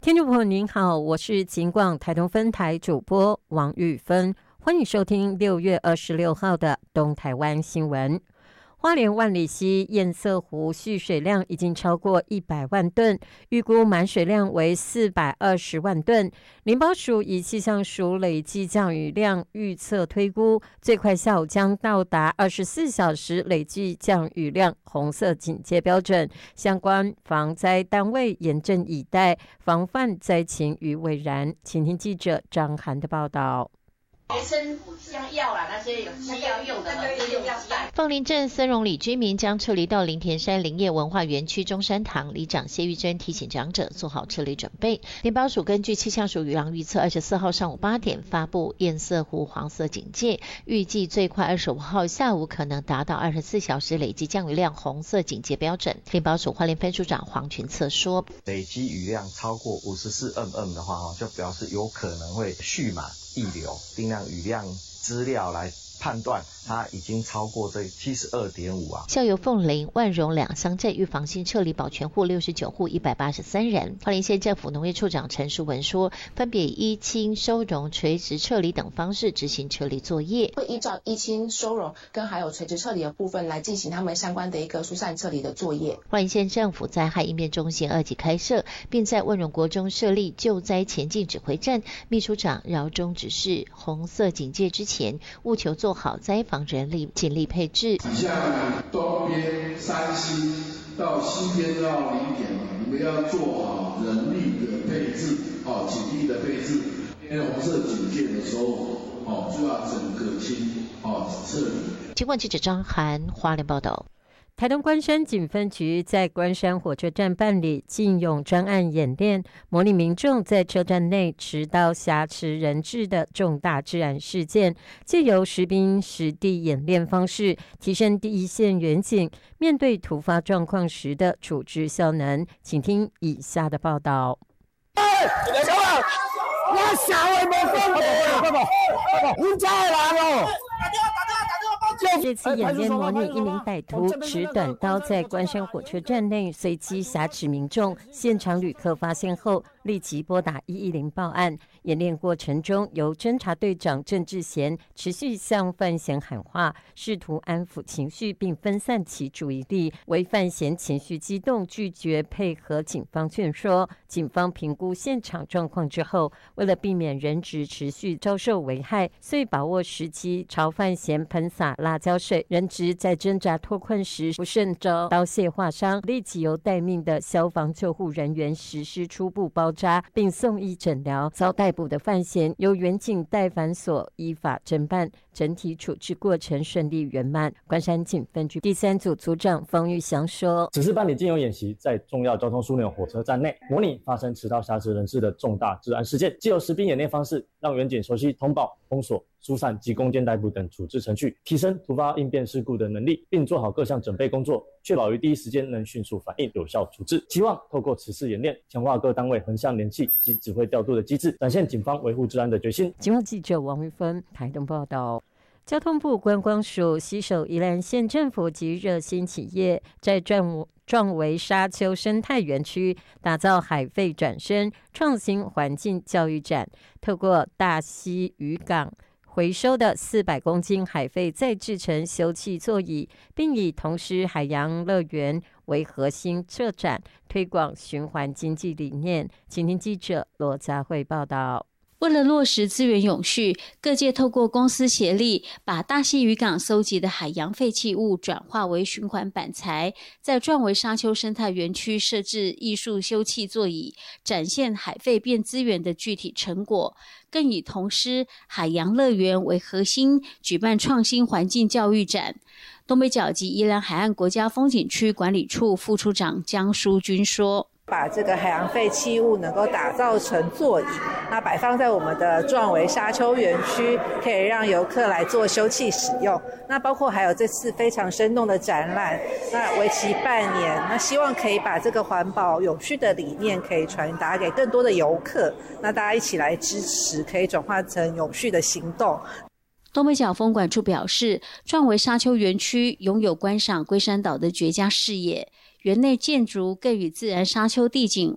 听众朋友您好，我是警广台东分台主播王玉芬，欢迎收听6月26号的东台湾新闻。花莲万里溪堰塞湖蓄水量已经超过100万吨，预估满水量为420万吨。林保署以气象署累计降雨量预测推估，最快下午将到达24小时累计降雨量红色警戒标准，相关防灾单位严阵以待，防范灾情于未然。请听记者张涵的报道。 学生像药啦，那些有西药用的， 凤林镇森荣里居民将撤离到林田山林业文化园区中山堂，里长谢玉珍提醒长者做好撤离准备。林保署根据气象署雨量预测，24号上午8点发布堰塞湖黄色警戒，预计最快25号下午可能达到24小时累计降雨量红色警戒标准。林保署花莲分署长黄群策说， 累积雨量超过54mm的话，就表示有可能会蓄满溢流，定量雨量资料来判断它已经超过这72.5啊。 校友凤林、万荣两乡镇预防性撤离保全户69户183人。花莲县政府农业处长陈淑文说，分别以依亲、收容、垂直撤离等方式执行撤离作业， 会依照依亲、收容跟还有垂直撤离的部分来进行他们相关的一个疏散撤离的作业。 花莲县政府灾害应变中心2级开设，并在万荣国中设立救灾前进指挥站。秘书长饶中指示，红色警戒之前，务求做好灾防人力警力配置。 像东边3星到西边到0点，你们要做好人力的配置，警力的配置。因为红色警戒的时候，就要整个清撤离。 警广记者张涵花莲报道。 台东关山警分局在关山火车站办理禁勇专案演练，模拟民众在车站内持刀挟持人质的重大治安事件，借由实兵实地演练方式，提升第一线员警面对突发状况时的处置效能。请听以下的报道。 我小的没放你家的人哦。 这次演练模拟一名歹徒持短刀在关山火车站内随机挟持民众，现场旅客发现后立即拨打110报案。演练过程中，由侦查队长郑志贤持续向犯嫌喊话，试图安抚情绪并分散其注意力。为犯嫌情绪激动，拒绝配合警方劝说。警方评估现场状况之后，为了避免人质持续遭受危害，遂把握时机朝犯嫌喷洒辣椒水。人质在挣扎脱困时不慎遭刀械划伤，立即由待命的消防救护人员实施初步包扎，并送医诊疗。遭逮捕的犯嫌由员警带返所依法侦办，整体处置过程顺利圆满。关山警分局第3组组长方玉祥说， 此次办理禁勇演习，在重要交通枢纽火车站内模拟发生持刀挟持人质的重大治安事件，藉由实兵演练方式，让员警熟悉通报、封锁、疏散及攻坚逮捕等处置程序，提升突发应变事故的能力，并做好各项准备工作，确保于第一时间能迅速反应、有效处置。期望透过此次演练，强化各单位横向联系及指挥调度的机制，展现警方维护治安的决心。 警广记者王玉芬台东报道。交通部观光署携手宜兰县政府及热心企业，在壮围沙丘生态园区打造海废转生创新环境教育展，透过大溪渔港回收的400公斤海废再制成休憩座椅，并以同时海洋乐园为核心策展，推广循环经济理念。请听记者罗佳慧报道。 为了落实资源永续，各界透过公司协力，把大溪渔港搜集的海洋废弃物转化为循环板材，在壮围沙丘生态园区设置艺术休憩座椅，展现海废变资源的具体成果，更以同师海洋乐园为核心，举办创新环境教育展。东北角及宜兰海岸国家风景区管理处副处长江淑君说， 把这个海洋废弃物能够打造成座椅，那摆放在我们的壮围沙丘园区，可以让游客来做休憩使用。那包括还有这次非常生动的展览，那为期半年，那希望可以把这个环保永续的理念可以传达给更多的游客，那大家一起来支持，可以转化成永续的行动。 东北角风管处表示，壮围沙丘园区拥有观赏龟山岛的绝佳视野，园内建筑更与自然沙丘地景